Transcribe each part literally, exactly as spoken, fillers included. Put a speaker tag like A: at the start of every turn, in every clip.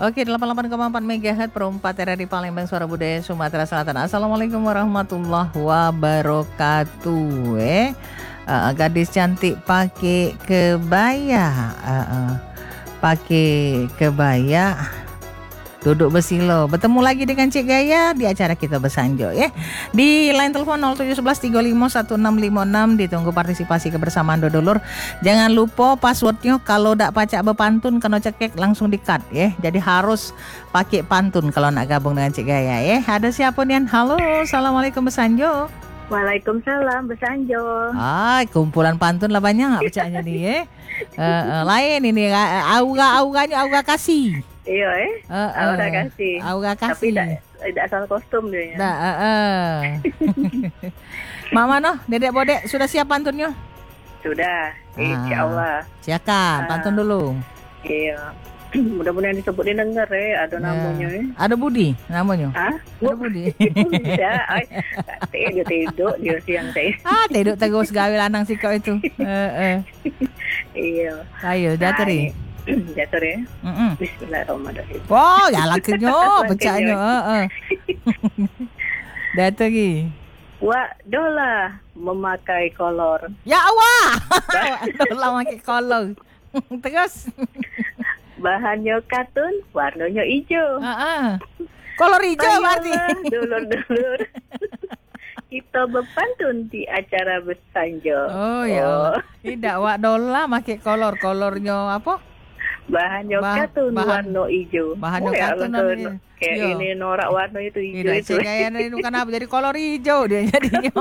A: Oke, delapan puluh delapan koma empat megahertz perempat R R I Palembang, Suara Budaya Sumatera Selatan. Assalamualaikum warahmatullahi wabarakatuh. Eh, uh, gadis cantik pakai kebaya, uh, uh, pakai kebaya, duduk bersilo. Bertemu lagi dengan Cik Gaya di acara kita bersanjo ya. Di line telepon nol tujuh satu satu tiga lima satu enam lima enam. Ditunggu partisipasi kebersamaan dodolur. Jangan lupa passwordnya kalau tak pacak berpantun kena cekek langsung di-cut ya. Jadi harus pakai pantun kalau nak gabung dengan Cik Gaya ya. Ada siapa nih? Halo, Assalamualaikum bersanjo.
B: Waalaikumsalam bersanjo.
A: Ah, kumpulan pantun lah banyak nggak bacanya nih ya. Uh, uh, lain ini aura-auranya aura kasih.
B: Iya eh,
A: uh, uh,
B: aura kasih.
A: Aura kasih.
B: Tapi tidak tidak asal kostum dia.
A: Dah, uh, uh. Mama noh, dedek bodek sudah siap pantunnya?
B: Sudah,
A: ah,
B: insyaallah.
A: Siapkan,
B: Ah,
A: pantun dulu.
B: Iya. Mudah-mudahan disebut didengar eh, ada
A: Nah,
B: namanya eh.
A: ada Budi namanya.
B: Hah?
A: Ada Budi.
B: Bisa. Ay, dia tidur dia siang saya.
A: Ah, tidur terus gawe lanang si kau itu. Heeh.
B: Iya.
A: Ayo, dateri.
B: Jatuh ya.
A: Heeh.
B: Bismillahirrahmanirrahim.
A: Oh, ya lakunya, bacanya, heeh. Dateri.
B: Wa dola memakai kolor.
A: Ya Allah. Dola pakai kolor. Terus.
B: Bahannya katun, warnanya hijau.
A: Heeh. Kolor hijau berarti.
B: Dulur-dulur. Kita berpantun di acara bersanjo.
A: Oh ya. Tidak wak dola pakai kolor, kolornya apa?
B: Bahannya
A: Bah-
B: katun,
A: bahan-
B: warna hijau.
A: bahannya
B: Oh, ya,
A: katun
B: betul.
A: nanti.
B: Kayak
A: Iya.
B: ini norak warna itu hijau
A: Tidak,
B: itu.
A: kayaknya ini bukan apa jadi kolor hijau dia jadinya.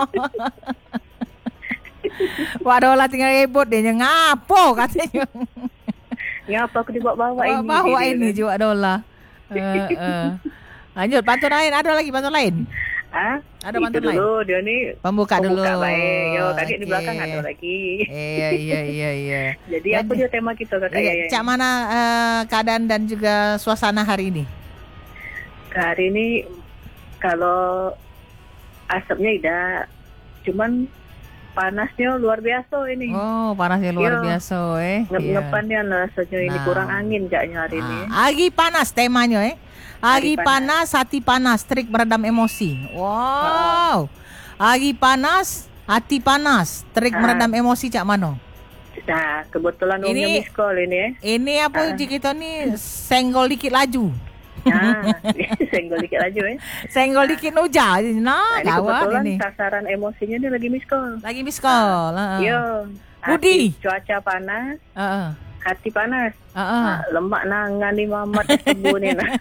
A: Wak dola tinggal ribut dia ngapo katanya.
B: Ya apa aku dibawa-bawa ini.
A: Bawa
B: dia
A: ini
B: kan.
A: juga dola. Uh, uh. Lanjut pantun lain, ada lagi pantun lain.
B: Ah,
A: Ada
B: itu
A: pantun lain.
B: dulu dia nih.
A: Pembuka, dulu.
B: Pembuka baik. Yo, kakek di
A: Oke.
B: belakang ada lagi.
A: Iya iya iya iya.
B: Jadi apa dia tema kita kakak
A: Iya,
B: ya?
A: Cak mana eh, keadaan dan juga suasana hari ini?
B: Hari ini kalau asapnya tidak, cuman panasnya luar biasa ini.
A: Oh, panasnya luar
B: Iya.
A: biasa eh.
B: Ngep-ngepannya lah rasanya ini
A: Nah.
B: kurang angin kayaknya hari ini.
A: Ah, Agi panas temanya eh. Agi
B: Agi
A: panas, hati panas, trik meredam emosi. Wow. Agi panas, hati panas, trik
B: Ah.
A: meredam emosi Cak Mano.
B: Nah, kebetulan
A: Ini-
B: umnya miss call ini ya.
A: Ini apa
B: Ah.
A: uji kita nih senggol dikit laju.
B: Nah, senggol dikit aja ya.
A: Senggol dikit uja. Nah,
B: Nah, ini
A: gawat
B: kebetulan
A: ini.
B: sasaran emosinya ini lagi miss call.
A: Lagi miss call. heeh.
B: Yo,
A: Budi.
B: hati- cuaca panas,
A: Heeh.
B: hati panas.
A: Heeh.
B: Nah, lemak nangan di mamat tebu nih nah.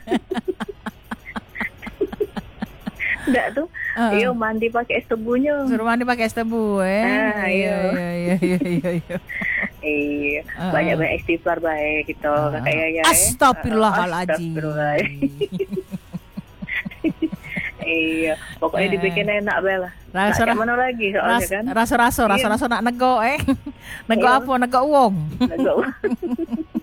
B: Enggak tuh.
A: Heeh.
B: Yo mandi pakai es tebunya.
A: Suruh mandi pakai es tebu eh.
B: Ah,
A: iya
B: iya.
A: iya iya iya iya. iya.
B: Iya,
A: Ah,
B: banyak-banyak istighfar baik gitu
A: Ah.
B: kakak Yaya.
A: Astagfirullahaladzim.
B: Astagfirullahaladzim. Iya, pokoknya
A: Eh.
B: dibikin enak bela.
A: Rasa-
B: Nak mana lagi soalnya
A: Ras,
B: kan?
A: rasa-rasa,
B: Iya.
A: rasa-rasa nak nego eh. Nego
B: Iya.
A: apa? Nego uang.
B: Nego.